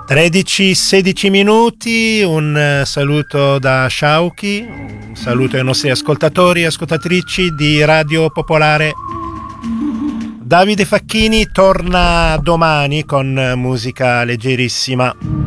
13-16 minuti, un saluto da Sciauchi, un saluto ai nostri ascoltatori e ascoltatrici di Radio Popolare. Davide Facchini torna domani con musica leggerissima.